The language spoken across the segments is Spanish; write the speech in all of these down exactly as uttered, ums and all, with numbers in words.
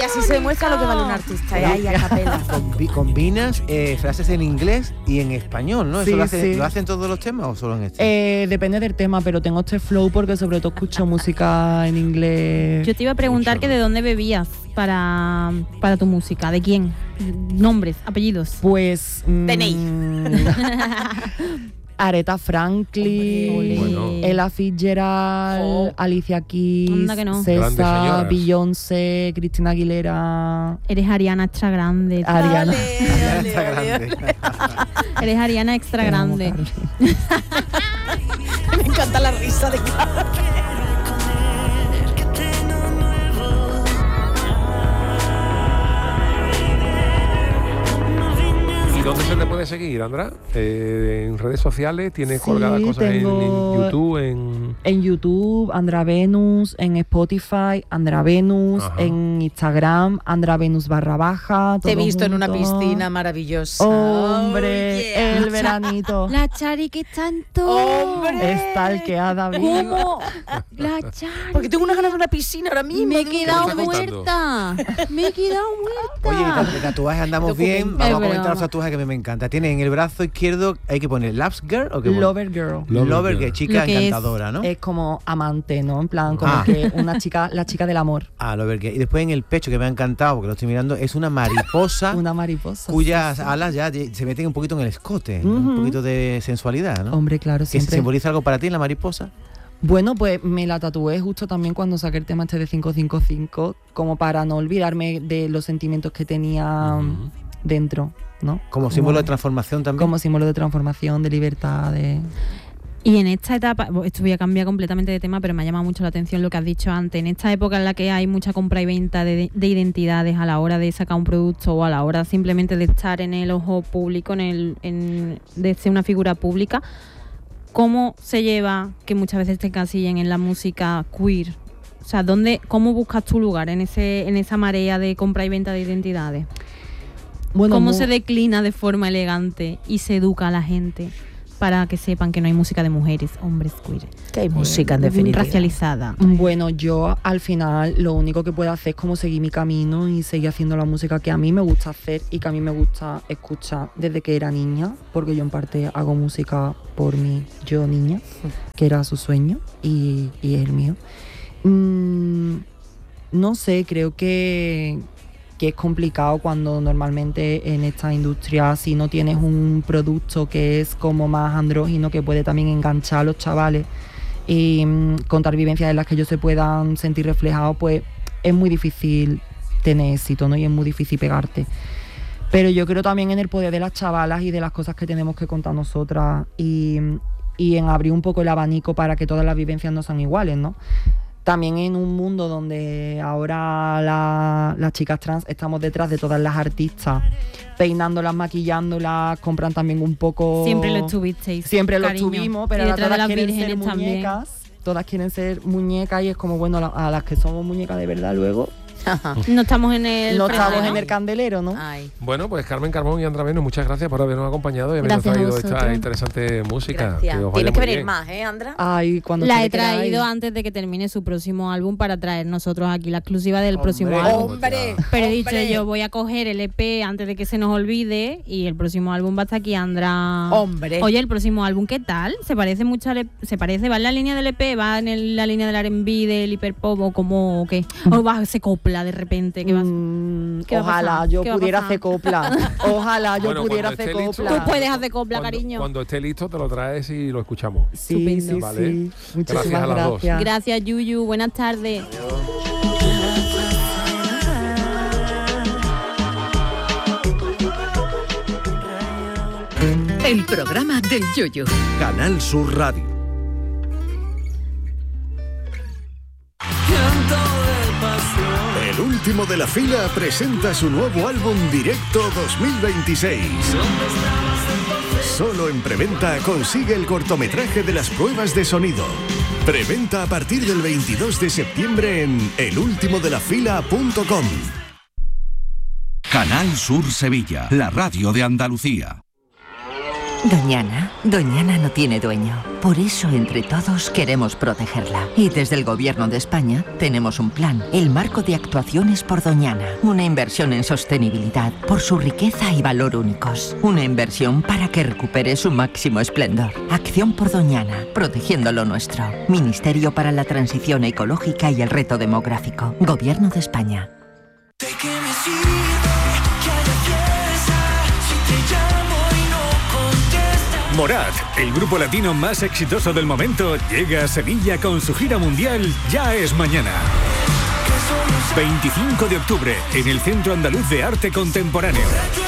así se demuestra lo que vale un artista, ¿eh? Ahí a capela. Combi- combinas eh, frases en inglés y en español, ¿no? ¿Eso Sí, lo, hace, sí. lo hacen todos los temas o solo en este? Eh, depende del tema, pero tengo este flow porque sobre todo escucho música en inglés. Yo te iba a preguntar que de dónde bebías para, para tu música, ¿de quién? Nombres, apellidos. Pues... D N I. mm, Aretha Franklin, Bueno. Ella Fitzgerald, Oh. Alicia Keys, Anda que no. Grandes César, señoras. Beyoncé, Cristina Aguilera, Eres Ariana extra grande. Ariana. Ya está grande. Eres Ariana extra Te amo, grande. Carmen. Me encanta la risa de Carmen. ¿Y dónde se te puede seguir, Andra? Eh, ¿En redes sociales? ¿Tienes Sí, colgadas cosas en- tengo- en, YouTube? En... En YouTube, Andra Venus, en Spotify, Andra Venus, Ajá. en Instagram, Andra Venus barra baja. Te he todo visto en una junto. piscina maravillosa. Hombre, Oh, yeah. el veranito. La Chari que tanto. ¡Hombre! Estalqueada viva. ¿Cómo? La Chari. Porque tengo una ganas de una piscina ahora mismo. Me he de- quedado ¿Qué me estás muerta. Me he quedado muerta. Oye, y de tatuajes andamos Documento. bien. Vamos Es a comentar broma. los tatuajes que a mí me encanta. Tiene en el brazo izquierdo, hay que poner Loves Girl o qué pone? Lover Girl. Lover Lover Girl. Girl, chica Lo que es- encantadora, ¿no? Es como amante, ¿no? En plan, como Ah. que una chica, la chica del amor. Ah, Lover Girl. Y después en el pecho, que me ha encantado, porque lo estoy mirando, es una mariposa Una mariposa. cuyas sí, sí. alas ya de- se meten un poquito en el escote. Ujú. Un poquito de sensualidad, ¿no? Hombre, claro, ¿Que siempre. simboliza algo para ti la mariposa? Bueno, pues me la tatué justo también cuando saqué el tema este de cinco cinco cinco, como para no olvidarme de los sentimientos que tenía Ujú. dentro, ¿no? Como símbolo de transformación también. Como símbolo de transformación, de libertad, de... Y en esta etapa, bo- esto voy a cambiar completamente de tema, pero me ha llamado mucho la atención lo que has dicho antes. En esta época en la que hay mucha compra y venta de, de identidades a la hora de sacar un producto o a la hora simplemente de estar en el ojo público, en el, en, de ser una figura pública, ¿cómo se lleva que muchas veces te encasillen en la música queer? O sea, ¿dónde, ¿cómo buscas tu lugar en ese en esa marea de compra y venta de identidades? Bueno, ¿Cómo mu- se declina de forma elegante y se educa a la gente para que sepan que no hay música de mujeres, hombres queer, Que hay música, en definitiva. racializada? Bueno, yo al final lo único que puedo hacer es como seguir mi camino y seguir haciendo la música que a mí me gusta hacer y que a mí me gusta escuchar desde que era niña, porque yo en parte hago música por mí, yo niña, que era su sueño y, y es el mío. Mm, no sé, creo que, que es complicado cuando normalmente en esta industria, si no tienes un producto que es como más andrógino, que puede también enganchar a los chavales y mm, contar vivencias en las que ellos se puedan sentir reflejados, pues es muy difícil tener éxito, ¿no? Y es muy difícil pegarte. Pero yo creo también en el poder de las chavalas y de las cosas que tenemos que contar nosotras y, y en abrir un poco el abanico para que todas las vivencias no sean iguales, ¿no? También en un mundo donde ahora la- las chicas trans estamos detrás de todas las artistas, peinándolas, maquillándolas, compran también un poco... Siempre lo estuvisteis. Siempre lo cariño. estuvimos, pero Y ahora detrás de todas las quieren ser vírgenes también. muñecas. Todas quieren ser muñecas y es como, bueno, la- a las que somos muñecas de verdad luego, No estamos en el no frente, estamos ¿no? en el candelero, ¿no? Ay. Bueno, pues Carmen Carbón y Andra Venus, muchas gracias por habernos acompañado y habernos Gracias a traído vosotros. esta interesante música. Gracias. Que os vaya Tienes que muy venir bien. más, ¿eh, Andra? Ay, cuando La he ustedes queráis. traído antes de que termine su próximo álbum para traer nosotros aquí la exclusiva del Hombre. próximo álbum. ¡Hombre! Pero he dicho hombre. yo, voy a coger el E P antes de que se nos olvide y el próximo álbum va a estar aquí, Andra. Hombre. Oye, el próximo álbum, ¿qué tal? ¿Se parece mucho al E P? ¿Se parece? ¿Va en la línea del E P? ¿Va en el- la línea del R and B, del hiperpop o cómo o qué? ¿O va, se copla de repente? ¿Qué va a- Mm, ¿Qué va a ojalá pasar? yo ¿Qué va a pudiera pasar? hacer copla. Ojalá yo Bueno, pudiera cuando hacer esté listo- copla. Tú puedes hacer copla, Cuando- cariño. Cuando esté listo te lo traes y lo escuchamos. Sí, Estupendo. sí, Vale. sí. Muchísimas Gracias a las dos. gracias. Gracias, Yuyu. Buenas tardes. El programa del Yoyo. Canal Sur Radio. El último de la fila presenta su nuevo álbum Directo dos mil veintiséis. Solo en preventa consigue el cortometraje de las pruebas de sonido. Preventa a partir del veintidós de septiembre en el último de la fila punto com. Canal Sur Sevilla, la radio de Andalucía. Doñana, Doñana no tiene dueño. Por eso, entre todos, queremos protegerla. Y desde el Gobierno de España tenemos un plan, el Marco de Actuaciones por Doñana. Una inversión en sostenibilidad por su riqueza y valor únicos. Una inversión para que recupere su máximo esplendor. Acción por Doñana, protegiendo lo nuestro. Ministerio para la Transición Ecológica y el Reto Demográfico. Gobierno de España. Morat, el grupo latino más exitoso del momento, llega a Sevilla con su gira mundial Ya es Mañana. veinticinco de octubre, en el Centro Andaluz de Arte Contemporáneo.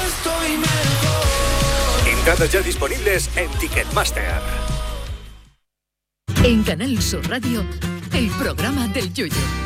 Entradas ya disponibles en Ticketmaster. En Canal Sur Radio, el programa del Yoyo.